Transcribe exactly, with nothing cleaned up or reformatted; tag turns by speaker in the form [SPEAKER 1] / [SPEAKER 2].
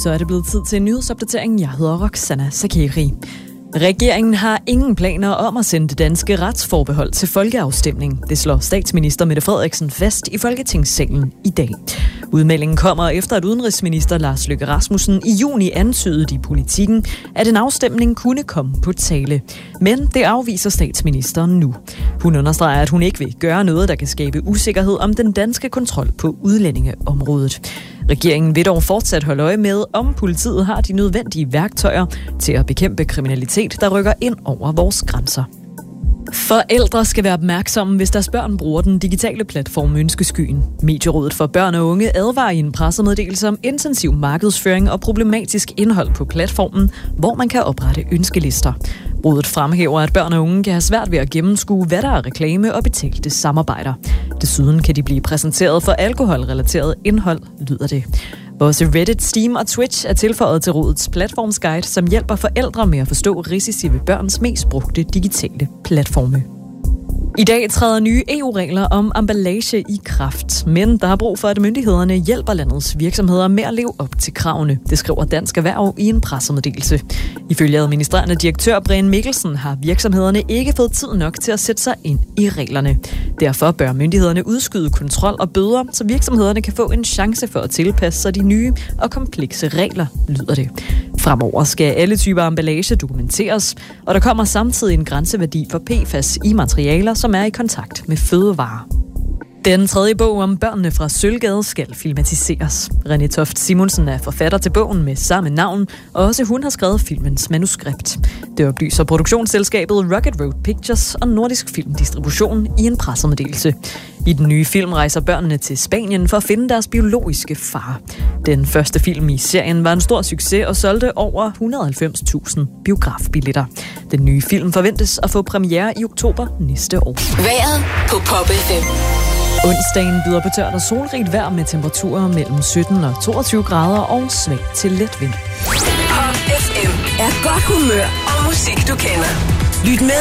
[SPEAKER 1] så er det blevet tid til en nyhedsopdatering. Jeg hedder Roxana Sakeri. Regeringen har ingen planer om at sende det danske retsforbehold til folkeafstemning. Det slår statsminister Mette Frederiksen fast i Folketingssalen i dag. Udmeldingen kommer efter, at udenrigsminister Lars Løkke Rasmussen i juni antydede i Politikken, at en afstemning kunne komme på tale. Men det afviser statsministeren nu. Hun understreger, at hun ikke vil gøre noget, der kan skabe usikkerhed om den danske kontrol på udlændingeområdet. Regeringen vil dog fortsat holde øje med, om politiet har de nødvendige værktøjer til at bekæmpe kriminalitet, der rykker ind over vores grænser. Forældre skal være opmærksomme, hvis deres børn bruger den digitale platform Ønskeskyen. Medierådet for børn og unge advarer i en pressemeddelelse om intensiv markedsføring og problematisk indhold på platformen, hvor man kan oprette ønskelister. Rådet fremhæver, at børn og unge kan have svært ved at gennemskue, hvad der er reklame og betalte samarbejder. Desuden kan de blive præsenteret for alkoholrelateret indhold, lyder det. Også Reddit, Steam og Twitch er tilføjet til rådets platformsguide, som hjælper forældre med at forstå risici ved børns mest brugte digitale platforme. I dag træder nye E U-regler om emballage i kraft, men der er brug for, at myndighederne hjælper landets virksomheder med at leve op til kravene. Det skriver Dansk Erhverv i en pressemeddelelse. Ifølge administrerende direktør Brian Mikkelsen har virksomhederne ikke fået tid nok til at sætte sig ind i reglerne. Derfor bør myndighederne udskyde kontrol og bøder, så virksomhederne kan få en chance for at tilpasse sig de nye og komplekse regler, lyder det. Fremover skal alle typer emballage dokumenteres, og der kommer samtidig en grænseværdi for P F A S i materialer, som er i kontakt med fødevarer. Den tredje bog om børnene fra Sølvgade skal filmatiseres. René Toft Simonsen er forfatter til bogen med samme navn, og også hun har skrevet filmens manuskript. Det oplyser produktionsselskabet Rocket Road Pictures og Nordisk Filmdistribution i en pressemeddelelse. I den nye film rejser børnene til Spanien for at finde deres biologiske far. Den første film i serien var en stor succes og solgte over et hundrede og halvfems tusind biografbilletter. Den nye film forventes at få premiere i oktober næste år.
[SPEAKER 2] Vejret på Pop F M.
[SPEAKER 1] Onsdagen byder på tørt og solrigt vejr med temperaturer mellem sytten og toogtyve grader og svag til let vind.
[SPEAKER 2] Pop F M er godt humør og musik, du kender. Lyt med